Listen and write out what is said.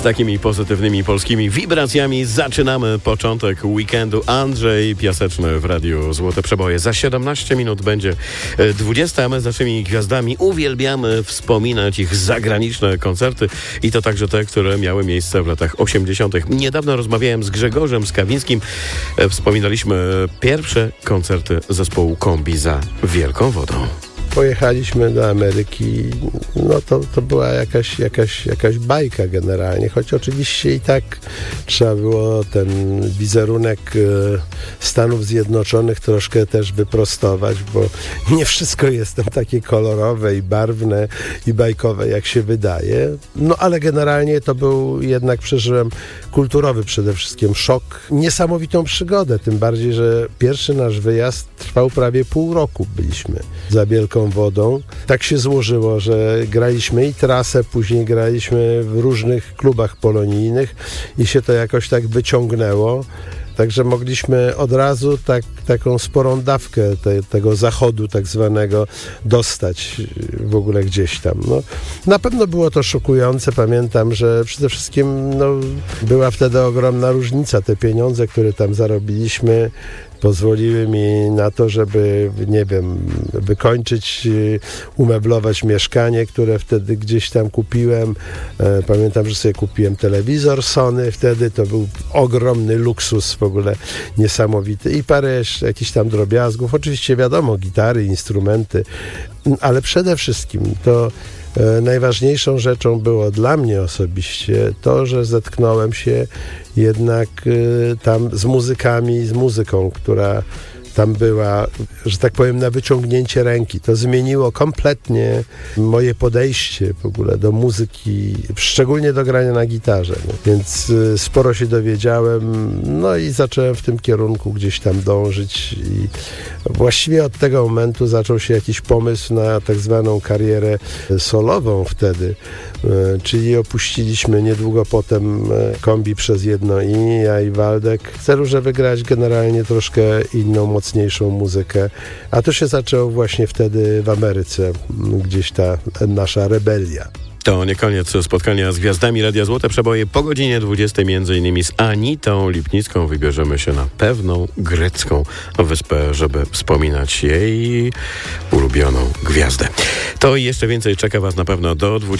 Z takimi pozytywnymi polskimi wibracjami zaczynamy początek weekendu. Andrzej Piaseczny w Radiu Złote Przeboje. Za 17 minut będzie 20, a my z naszymi gwiazdami uwielbiamy wspominać ich zagraniczne koncerty i to także te, które miały miejsce w latach 80. Niedawno rozmawiałem z Grzegorzem Skawińskim. Wspominaliśmy pierwsze koncerty zespołu Kombi za Wielką Wodą. Pojechaliśmy do Ameryki, no to była jakaś bajka generalnie, choć oczywiście i tak trzeba było ten wizerunek Stanów Zjednoczonych troszkę też wyprostować, bo nie wszystko jest tam takie kolorowe i barwne i bajkowe, jak się wydaje. No ale generalnie to był jednak, przeżyłem kulturowy przede wszystkim szok, niesamowitą przygodę, tym bardziej, że pierwszy nasz wyjazd trwał prawie pół roku, byliśmy za Wielką Wodą. Tak się złożyło, że graliśmy i trasę, później graliśmy w różnych klubach polonijnych i się to jakoś tak wyciągnęło. Także mogliśmy od razu taką sporą dawkę tego zachodu tak zwanego dostać w ogóle gdzieś tam. No, na pewno było to szokujące. Pamiętam, że przede wszystkim była wtedy ogromna różnica. Te pieniądze, które tam zarobiliśmy, pozwoliły mi na to, żeby, nie wiem, wykończyć, umeblować mieszkanie, które wtedy gdzieś tam kupiłem. Pamiętam, że sobie kupiłem telewizor Sony wtedy, to był ogromny luksus w ogóle, niesamowity. I parę jeszcze jakichś tam drobiazgów. Oczywiście wiadomo, gitary, instrumenty, ale przede wszystkim to najważniejszą rzeczą było dla mnie osobiście to, że zetknąłem się jednak tam z muzykami, z muzyką, która tam była, że tak powiem, na wyciągnięcie ręki. To zmieniło kompletnie moje podejście w ogóle do muzyki, szczególnie do grania na gitarze. No. Więc sporo się dowiedziałem, no i zacząłem w tym kierunku gdzieś tam dążyć i właściwie od tego momentu zaczął się jakiś pomysł na tak zwaną karierę solową wtedy, czyli opuściliśmy niedługo potem Kombi przez jedno i ja i Waldek w celu, żeby grać generalnie troszkę inną, mocniejszą muzykę, a to się zaczęło właśnie wtedy w Ameryce, gdzieś ta nasza rebelia. To nie koniec spotkania z gwiazdami Radia Złote Przeboje. Po godzinie 20 m.in. z Anitą Lipnicką wybierzemy się na pewną grecką wyspę, żeby wspominać jej ulubioną gwiazdę. To i jeszcze więcej czeka Was na pewno do 20.